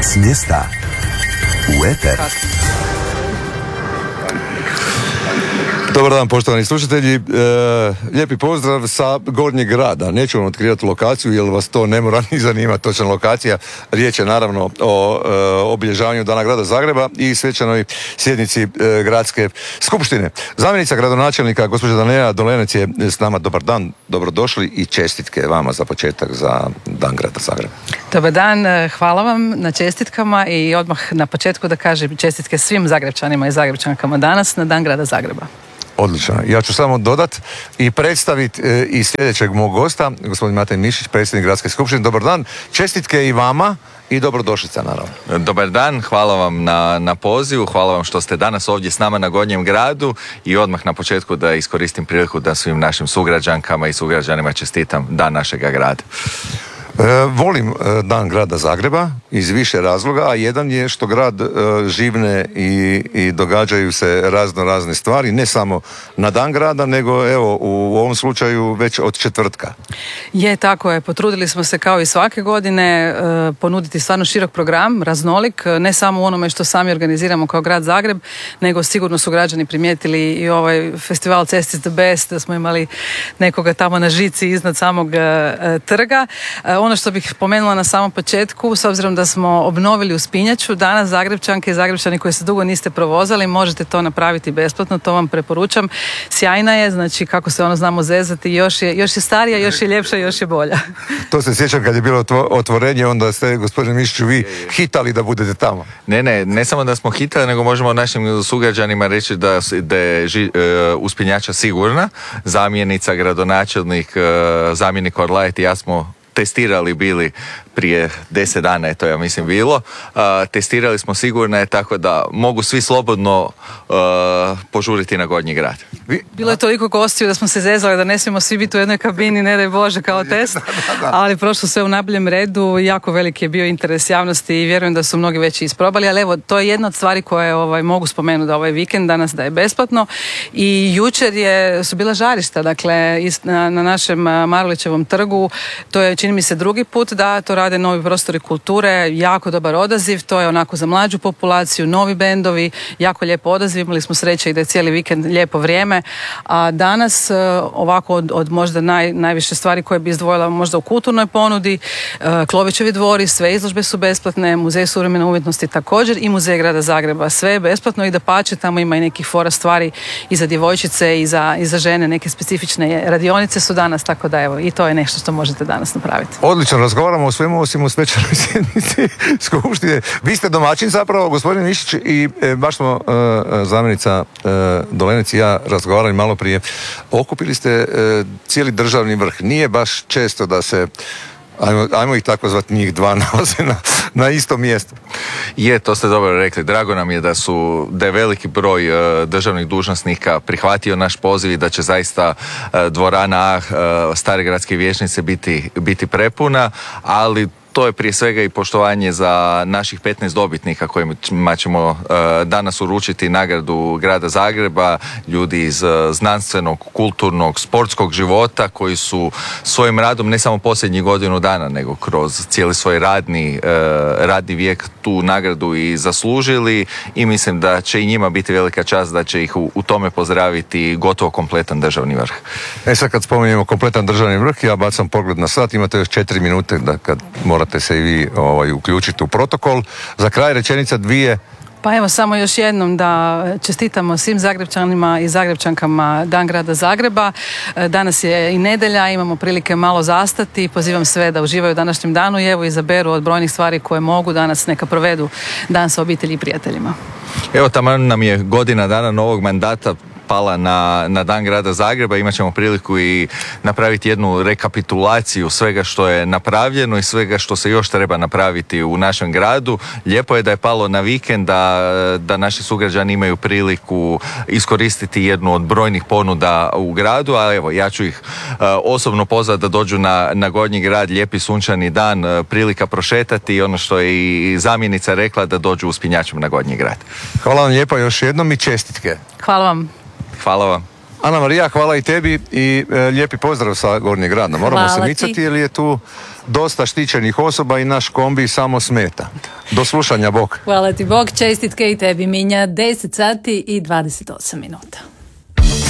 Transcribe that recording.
S mjesta u eter. Dobar dan, poštovani slušatelji. Lijepi pozdrav sa Gornjeg grada. Neću vam otkrivati lokaciju jer vas to ne mora ni zanima točna lokacija. Riječ je naravno o obilježavanju Dana grada Zagreba i svečanoj sjednici gradske skupštine. Zamjenica gradonačelnika gospođa Danijela Dolenec je s nama. Dobar dan, dobrodošli i čestitke vama za početak za Dan grada Zagreba. Dobar dan, hvala vam na čestitkama i odmah na početku da kažem čestitke svim Zagrebčanima i Zagrebčankama danas na Dan grada Zagreba. Odlično. Ja ću samo dodat i predstaviti i sljedećeg mog gosta, gospodin Matej Mišić, predsjednik Gradske skupštine. Dobar dan, čestitke i vama i dobrodošlica naravno. Dobar dan, hvala vam na pozivu, hvala vam što ste danas ovdje s nama na Gornjem gradu i odmah na početku da iskoristim priliku da svim našim sugrađankama i sugrađanima čestitam Dan našega grada. Volim Dan grada Zagreba iz više razloga, a jedan je što grad živne i događaju se razne stvari, ne samo na Dan grada, nego evo u ovom slučaju već od četvrtka. Je, tako je. Potrudili smo se kao i svake godine ponuditi stvarno širok program, raznolik, ne samo u onome što sami organiziramo kao grad Zagreb, nego sigurno su građani primijetili i ovaj festival Cest is the best, da smo imali nekoga tamo na žici iznad samog trga. Ono što bih pomenula na samom početku, s obzirom da smo obnovili uspinjaču, danas Zagrebčanke i Zagrebčani koji se dugo niste provozali, možete to napraviti besplatno, to vam preporučam. Sjajna je, znači kako se ono znamo zezati, još je starija, još je ljepša, još je bolja. To se sjećam kad je bilo otvorenje, onda ste, gospodine Mišiću, vi hitali da budete tamo. Ne samo da smo hitali, nego možemo našim sugrađanima reći da je uspinjača sigurna. Zamjenica, gradonačelnik, zamjenik Orlajet i ja smo testirali bili prije 10 dana je to, ja mislim, bilo. Testirali smo sigurno je, tako da mogu svi slobodno požuriti na Gornji grad. Bilo je toliko gostiju da smo se zezali da ne smijemo svi biti u jednoj kabini, ne daj Bože, kao test, ali prošlo sve u najboljem redu, jako veliki je bio interes javnosti i vjerujem da su mnogi već isprobali, ali evo, to je jedna od stvari koje mogu spomenuti da ovaj vikend danas da je besplatno i jučer su bila žarišta, dakle, na našem Marulićevom trgu, to je, čini mi se, drugi put da to rade novi prostori kulture, jako dobar odaziv, to je onako za mlađu populaciju, novi bendovi, jako lijep odaziv, imali smo sreće i da je cijeli vikend lijepo vrijeme, a danas ovako od možda najviše stvari koje bi izdvojila možda u kulturnoj ponudi, Klovićevi dvori, sve izložbe su besplatne, Muzej suvremene umjetnosti također i Muzej grada Zagreba, sve je besplatno i dapače, tamo ima i nekih fora stvari i za djevojčice i za žene, neke specifične radionice su danas, tako da evo, i to je nešto što možete danas napraviti. Odlično, razgovaramo o svemu osim u svečanoj sjednici skupštine. Vi ste domaćin zapravo, gospodin Mišić, i baš smo zamjenica Dolenec i ja razgovarali malo prije. Okupili ste cijeli državni vrh. Nije baš često da se ajmo ih tako zvati, njih dva nalaze na istom mjestu. Je, to ste dobro rekli. Drago nam je da je veliki broj državnih dužnosnika prihvatio naš poziv i da će zaista dvorana Stare gradske vijećnice biti prepuna, ali to je prije svega i poštovanje za naših 15 dobitnika kojima ćemo danas uručiti nagradu grada Zagreba, ljudi iz znanstvenog, kulturnog, sportskog života koji su svojim radom ne samo posljednjih godinu dana, nego kroz cijeli svoj radni vijek tu nagradu i zaslužili i mislim da će i njima biti velika čast da će ih u tome pozdraviti gotovo kompletan državni vrh. Sad kad spominjemo kompletan državni vrh, ja bacam pogled na sat, imate još 4 minute da kad morate se i vi uključiti u protokol. Za kraj rečenica dvije. Pa evo, samo još jednom da čestitamo svim Zagrebčanima i Zagrebčankama Dan grada Zagreba. Danas je i nedjelja, imamo prilike malo zastati. Pozivam sve da uživaju u današnjem danu i evo izaberu od brojnih stvari koje mogu danas neka provedu dan sa obitelji i prijateljima. Evo, taman nam je godina dana novog mandata pala na Dan grada Zagreba. Imat ćemo priliku i napraviti jednu rekapitulaciju svega što je napravljeno i svega što se još treba napraviti u našem gradu. Lijepo je da je palo na vikend, da naši sugrađani imaju priliku iskoristiti jednu od brojnih ponuda u gradu, a evo, ja ću ih osobno pozvati da dođu na Gornji grad, lijepi sunčani dan, prilika prošetati i ono što je i zamjenica rekla, da dođu uspinjačom na Gornji grad. Hvala vam lijepa još jednom i čestitke. Hvala vam. Hvala vam. Ana Marija, hvala i tebi i lijepi pozdrav sa Gornjeg grada. Moramo se micati jer je tu dosta štićenih osoba i naš kombi samo smeta. Do slušanja, bok. Hvala ti, bok, čestitke i tebi, Minja, 10 sati i 28 minuta.